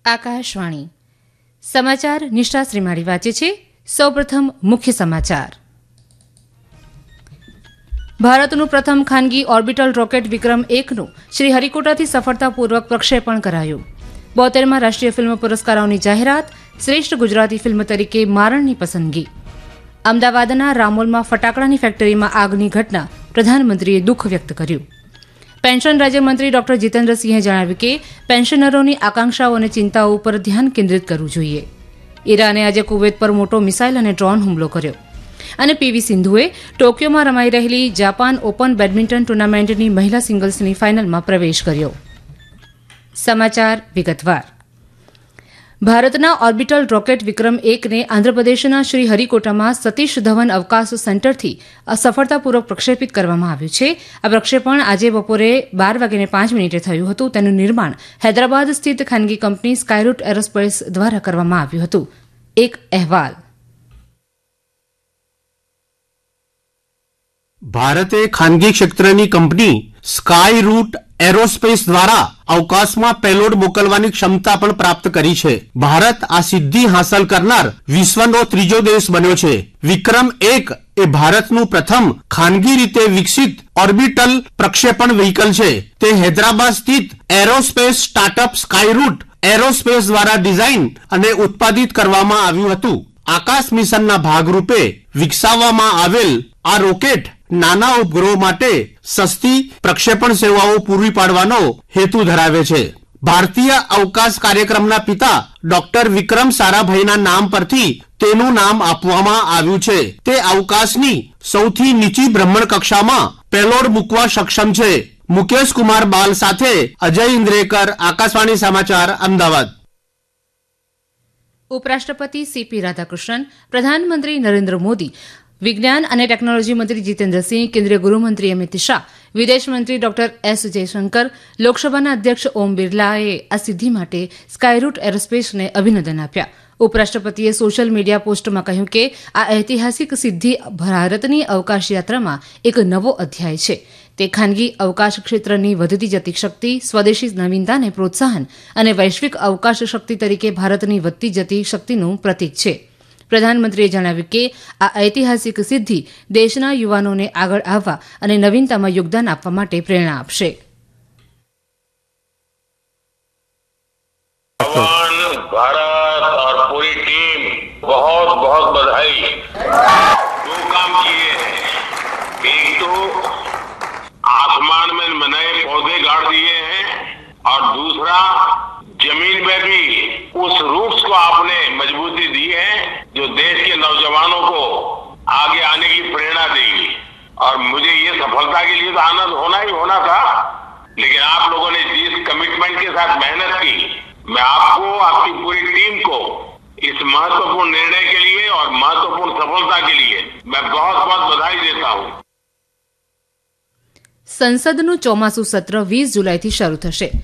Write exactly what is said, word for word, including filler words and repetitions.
આકાશવાણી સમાચાર નિષ્ઠા શ્રીમાળી વાંચે છે. સૌપ્રથમ મુખ્ય સમાચાર. ભારતનું પ્રથમ ખાનગી ઓર્બિટલ રોકેટ વિક્રમ એકનું શ્રીહરિકોટાથી સફળતાપૂર્વક પ્રક્ષેપણ કરાયું. બોતેરમાં રાષ્ટ્રીય ફિલ્મ પુરસ્કારોની જાહેરાત. શ્રેષ્ઠ ગુજરાતી ફિલ્મ તરીકે મારણની પસંદગી. અમદાવાદના રામોલમાં ફટાકડાની ફેક્ટરીમાં આગની ઘટના. પ્રધાનમંત્રીએ દુઃખ વ્યક્ત કર્યું. પેન્શન રાજ્યમંત્રી ડોક્ટર જીતેન્દ્રસિંહે જણાવ્યું કે પેન્શનરોની આકાંક્ષાઓ અને ચિંતાઓ ઉપર ધ્યાન કેન્દ્રિત કરવું જોઈએ. ઈરાને આજે કુવૈત પર મોટો મિસાઇલ અને ડ્રોન હુમલો કર્યો. અને પીવી સિંધુએ ટોક્યોમાં રમાઈ રહેલી જાપાન ઓપન બેડમિન્ટન ટુર્નામેન્ટની મહિલા સિંગલ્સની ફાઇનલમાં પ્રવેશ કર્યો. સમાચાર વિગતવાર. ભારતના ઓર્બિટલ રોકેટ વિક્રમ એકને આંધ્રપ્રદેશના શ્રીહરિકોટામાં સતીશ ધવન અવકાશ સેન્ટરથી સફળતાપૂર્વક પ્રક્ષેપિત કરવામાં આવ્યું છે. આ પ્રક્ષેપણ આજે બપોરે બાર વાગ્યાને પાંચ મિનિટે થયું હતું. તેનું નિર્માણ હૈદરાબાદ સ્થિત ખાનગી કંપની સ્કાયરૂટ એરોસ્પેસ દ્વારા કરવામાં આવ્યું હતું. એક અહેવાલ. ભારતે ખાનગી ક્ષેત્રની કંપની સ્કાય રૂટ એરોસ્પેસ દ્વારા અવકાશમાં પેલોડ મોકલવાની ક્ષમતા પણ પ્રાપ્ત કરી છે. ભારત આ સિદ્ધિ હાંસલ કરનાર વિશ્વનો ત્રીજો દેશ બન્યો છે. વિક્રમ એક એ ભારતનું પ્રથમ ખાનગી રીતે વિકસિત ઓર્બિટલ પ્રક્ષેપણ વ્હીકલ છે. તે હૈદરાબાદ સ્થિત એરોસ્પેસ સ્ટાર્ટઅપ સ્કાયરૂટ એરોસ્પેસ દ્વારા ડિઝાઇન અને ઉત્પાદિત કરવામાં આવ્યું હતું. આકાશ મિશનના ભાગરૂપે વિકસાવવામાં આવેલ આ રોકેટ નાના ઉપગ્રહો માટે સસ્તી પ્રક્ષેપણ સેવાઓ પૂરી પાડવાનો હેતુ ધરાવે છે. ભારતીય અવકાશ કાર્યક્રમના પિતા ડોક્ટર વિક્રમ સારાભાઈના નામ પરથી તેનું નામ આપવામાં આવ્યું છે. તે અવકાશની સૌથી નીચી બ્રહ્મણ કક્ષામાં પેલોડ મૂકવા સક્ષમ છે. મુકેશ કુમાર બાલ સાથે અજય ઇન્દ્રેકર, આકાશવાણી સમાચાર, અમદાવાદ. ઉપરાષ્ટ્રપતિ સીપી રાધાકૃષ્ણન, પ્રધાનમંત્રી નરેન્દ્ર મોદી, વિજ્ઞાન અને ટેકનોલોજી મંત્રી જીતેન્દ્રસિંહ, કેન્દ્રીય ગૃહમંત્રી અમિત શાહ, વિદેશ મંત્રી ડોક્ટર એસ જયશંકર, લોકસભાના અધ્યક્ષ ઓમ બિરલાએ આ સિદ્ધિ માટે સ્કાયરૂટ એરોસ્પેસને અભિનંદન આપ્યા. ઉપરાષ્ટ્રપતિએ સોશિયલ મીડિયા પોસ્ટમાં કહ્યું કે આ ઐતિહાસિક સિદ્ધિ ભારતની અવકાશ યાત્રામાં એક નવો અધ્યાય છે. તે ખાનગી અવકાશ ક્ષેત્રની વધતી જતી શક્તિ, સ્વદેશી નવીનતાને પ્રોત્સાહન અને વૈશ્વિક અવકાશ શક્તિ તરીકે ભારતની વધતી જતી શક્તિનું પ્રતીક છે. પ્રધાનમંત્રીએ જણાવ્યું કે આ ઐતિહાસિક સિદ્ધિ દેશના યુવાનોને આગળ આવવા અને નવીનતામાં યોગદાન આપવા માટે પ્રેરણા આપશે. भारत और पूरी टीम बहुत बहुत बधाई. दो काम किए हैं. एक तो आसमान में नए पौधे गाड़ दिए हैं और दूसरा जमीन में भी उस रूट्स को आपने मजबूती दी है जो देश के नौजवानों को आगे आने की प्रेरणा देगी. और मुझे ये सफलता के लिए तो आनंद होना ही होना था, लेकिन आप लोगों ने जिस कमिटमेंट के साथ मेहनत की, मैं आपको, आपकी पूरी टीम को इस महत्वपूर्ण निर्णय के लिए और महत्वपूर्ण सफलता के लिए मैं बहुत बहुत बधाई देता हूं. સંસદનું ચોમાસું સત્ર વીસ જુલાઈથી શરૂ થશે.